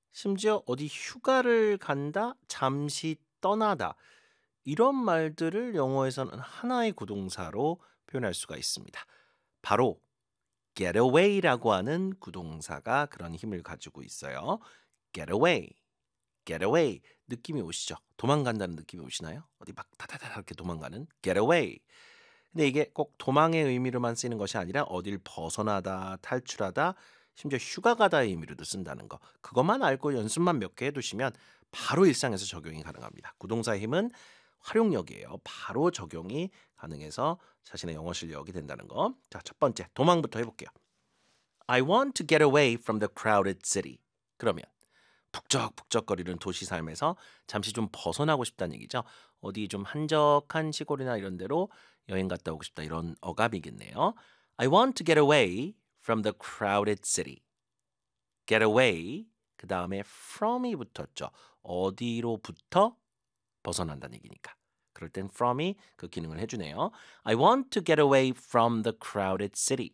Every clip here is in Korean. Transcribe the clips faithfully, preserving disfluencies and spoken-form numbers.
심지어 어디 휴가를 간다, 잠시 떠나다 이런 말들을 영어에서는 하나의 구동사로 표현할 수가 있습니다. 바로 get away라고 하는 구동사가 그런 힘을 가지고 있어요. get away, get away 느낌이 오시죠? 도망간다는 느낌이 오시나요? 어디 막 다다다 이렇게 도망가는 get away. 근데 이게 꼭 도망의 의미로만 쓰이는 것이 아니라 어딜 벗어나다, 탈출하다, 심지어 휴가 가다의 의미로도 쓴다는 거. 그것만 알고 연습만 몇 개 해두시면 바로 일상에서 적용이 가능합니다. 구동사의 힘은 활용력이에요. 바로 적용이 가능해서 자신의 영어 실력이 된다는 거. 자, 첫 번째 도망부터 해볼게요. I want to get away from the crowded city. 그러면 북적북적거리는 도시 삶에서 잠시 좀 벗어나고 싶다는 얘기죠. 어디 좀 한적한 시골이나 이런 데로 여행 갔다 오고 싶다 이런 어감이겠네요. I want to get away from the crowded city. get away 그 다음에 from이 붙었죠. 어디로부터 벗어난다는 얘기니까. 그럴 땐 from이 그 기능을 해주네요. I want to get away from the crowded city.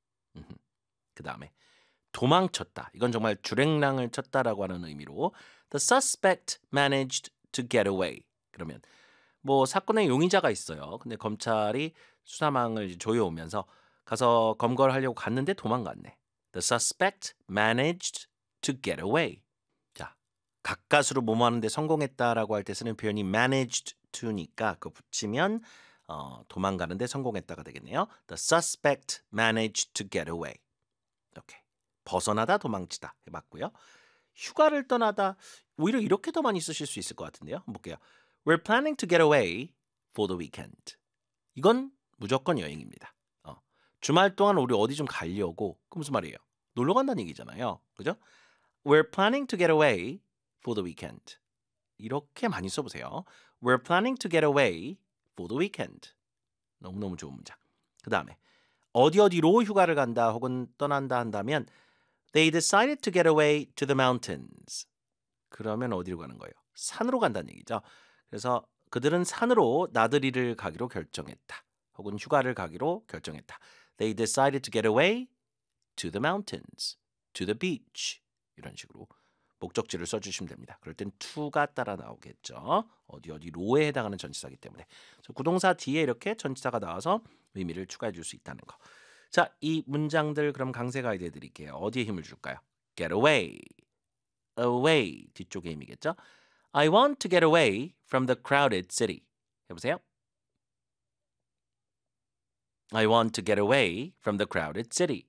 그 다음에 도망쳤다. 이건 정말 주랭랑을 쳤다라고 하는 의미로 The suspect managed to get away. 그러면 뭐 사건의 용의자가 있어요. 근데 검찰이 수사망을 이제 조여오면서 가서 검거를 하려고 갔는데 도망갔네. The suspect managed to get away. 자, 가까스로 뭐뭐 하는데 성공했다라고 할 때 쓰는 표현이 managed to니까 그거 붙이면 어, 도망가는데 성공했다가 되겠네요. The suspect managed to get away. 오케이. 벗어나다 도망치다 해봤고요. 휴가를 떠나다 오히려 이렇게 더 많이 쓰실 수 있을 것 같은데요. 한번 볼게요. We're planning to get away for the weekend. 이건 무조건 여행입니다. 어, 주말 동안 우리 어디 좀 가려고. 그 무슨 말이에요? 놀러 간다는 얘기잖아요. 그죠? We're planning to get away for the weekend. 이렇게 많이 써보세요. We're planning to get away for the weekend. 너무너무 좋은 문장. 그 다음에 어디 어디로 휴가를 간다 혹은 떠난다 한다면 They decided to get away to the mountains. 그러면 어디로 가는 거예요? 산으로 간다는 얘기죠. 그래서 그들은 산으로 나들이를 가기로 결정했다. 혹은 휴가를 가기로 결정했다. They decided to get away to the mountains, to the beach. 이런 식으로 목적지를 써주시면 됩니다. 그럴 땐 to가 따라 나오겠죠. 어디 어디로에 해당하는 전치사이기 때문에. 그래서 구동사 뒤에 이렇게 전치사가 나와서 의미를 추가해 줄 수 있다는 거. 자, 이 문장들 그럼 강세 가이드 해드릴게요. 어디에 힘을 줄까요? Get away, away 뒤쪽의 힘이겠죠. I want to get away from the crowded city. 해보세요. I want to get away from the crowded city.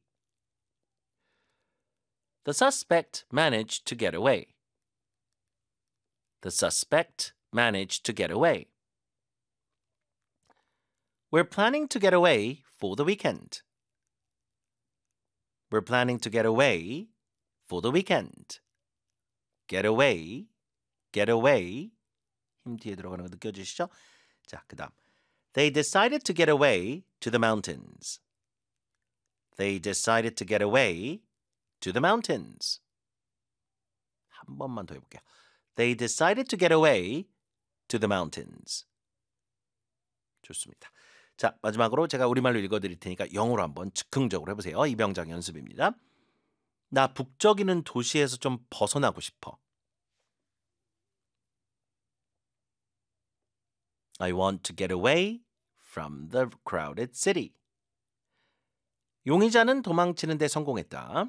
The suspect managed to get away. The suspect managed to get away. We're planning to get away for the weekend. We're planning to get away for the weekend. Get away, get away. 힘 뒤에 들어가는 거 느껴지시죠? 자, 그 다음. They decided to get away to the mountains. They decided to get away to the mountains. 한 번만 더 해볼게요. They decided to get away to the mountains. 좋습니다. 자, 마지막으로 제가 우리말로 읽어드릴 테니까 영어로 한번 즉흥적으로 해보세요. 이병장 연습입니다. 나 북적이는 도시에서 좀 벗어나고 싶어. I want to get away from the crowded city. 용의자는 도망치는 데 성공했다.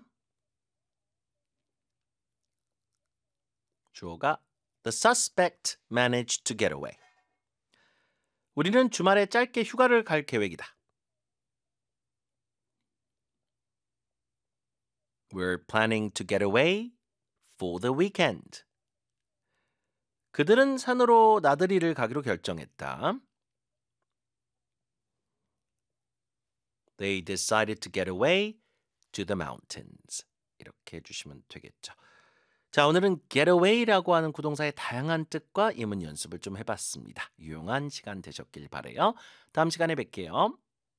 주어가 The suspect managed to get away. 우리는 주말에 짧게 휴가를 갈 계획이다. We're planning to get away for the weekend. 그들은 산으로 나들이를 가기로 결정했다. They decided to get away to the mountains. 이렇게 해주시면 되겠죠. 자, 오늘은 get away라고 하는 구동사의 다양한 뜻과 예문 연습을 좀 해봤습니다. 유용한 시간 되셨길 바라요. 다음 시간에 뵐게요.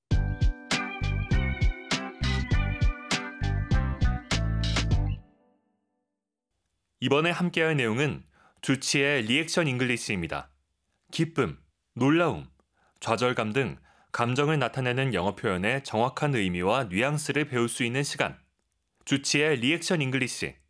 이번에 함께할 내용은 주치의 리액션 잉글리시입니다. 기쁨, 놀라움, 좌절감 등 감정을 나타내는 영어 표현의 정확한 의미와 뉘앙스를 배울 수 있는 시간. 주치의 리액션 잉글리시.